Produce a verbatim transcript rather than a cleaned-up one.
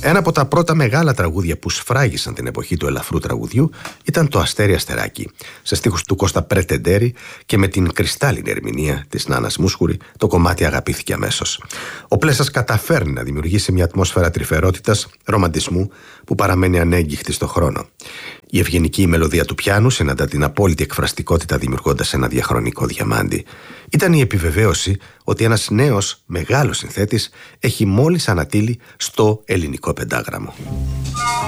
Ένα από τα πρώτα μεγάλα τραγούδια που σφράγισαν την εποχή του ελαφρού τραγουδιού ήταν το Αστέρι Αστεράκι, σε στίχους του Κώστα Πρετεντέρη και με την κρυστάλλινη ερμηνεία της Νάνας Μούσχουρη, το κομμάτι αγαπήθηκε αμέσως. Ο Πλέσας καταφέρνει να δημιουργήσει μια ατμόσφαιρα τρυφερότητας, ρομαντισμού που παραμένει ανέγκυχτη στο χρόνο. Η ευγενική μελωδία του πιάνου συναντά την απόλυτη εκφραστικότητα, δημιουργώντας ένα διαχρονικό διαμάντι. Ήταν η επιβεβαίωση ότι ένας νέος μεγάλος συνθέτης έχει μόλις ανατείλει στο ελληνικό πεντάγραμμο.